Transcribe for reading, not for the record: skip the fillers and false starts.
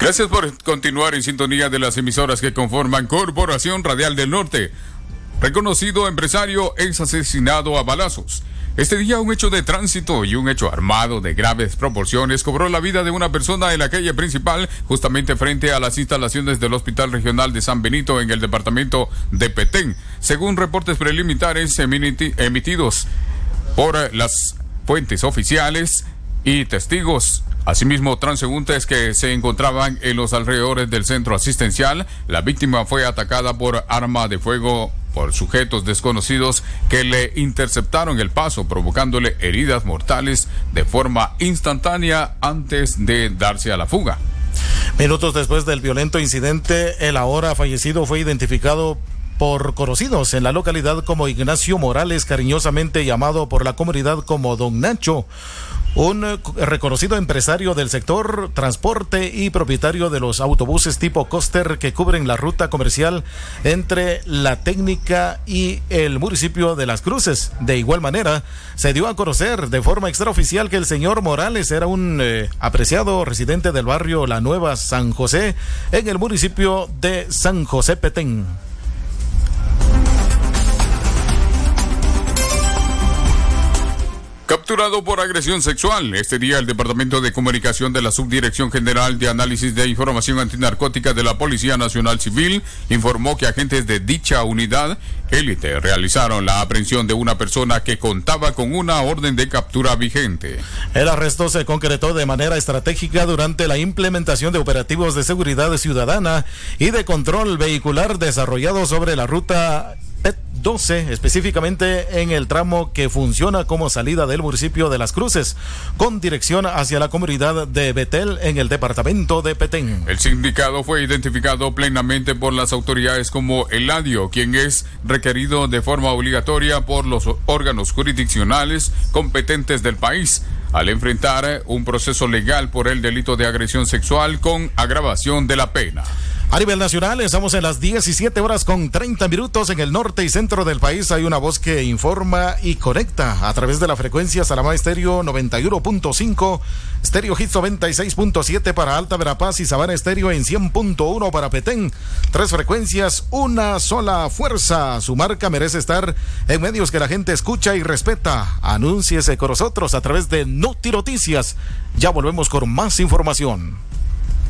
Gracias por continuar en sintonía de las emisoras que conforman Corporación Radial del Norte. Reconocido empresario es asesinado a balazos. Este día un hecho de tránsito y un hecho armado de graves proporciones cobró la vida de una persona en la calle principal, justamente frente a las instalaciones del Hospital Regional de San Benito en el departamento de Petén, según reportes preliminares emitidos por las fuentes oficiales y testigos. Asimismo, transeúntes que se encontraban en los alrededores del centro asistencial. La víctima fue atacada por arma de fuego por sujetos desconocidos que le interceptaron el paso, provocándole heridas mortales de forma instantánea antes de darse a la fuga. Minutos después del violento incidente, el ahora fallecido fue identificado por conocidos en la localidad como Ignacio Morales, cariñosamente llamado por la comunidad como Don Nacho, un reconocido empresario del sector transporte y propietario de los autobuses tipo Coaster que cubren la ruta comercial entre La Técnica y el municipio de Las Cruces. De igual manera, se dio a conocer de forma extraoficial que el señor Morales era un apreciado residente del barrio La Nueva San José en el municipio de San José Petén. Capturado por agresión sexual. Este día el Departamento de Comunicación de la Subdirección General de Análisis de Información Antinarcótica de la Policía Nacional Civil informó que agentes de dicha unidad élite realizaron la aprehensión de una persona que contaba con una orden de captura vigente. El arresto se concretó de manera estratégica durante la implementación de operativos de seguridad ciudadana y de control vehicular desarrollados sobre la ruta PET 12, específicamente en el tramo que funciona como salida del municipio de Las Cruces, con dirección hacia la comunidad de Betel en el departamento de Petén. El sindicado fue identificado plenamente por las autoridades como Eladio, quien es requerido de forma obligatoria por los órganos jurisdiccionales competentes del país, al enfrentar un proceso legal por el delito de agresión sexual con agravación de la pena. A nivel nacional, estamos en las 17:30 en el norte y centro del país. Hay una voz que informa y conecta a través de la frecuencia Salamá Estéreo 91.5, Estéreo Hits 96.7 para Alta Verapaz y Sabana Estéreo en 100.1 para Petén. 3 frecuencias, una sola fuerza. Su marca merece estar en medios que la gente escucha y respeta. Anúnciese con nosotros a través de Noti Noticias. Ya volvemos con más información.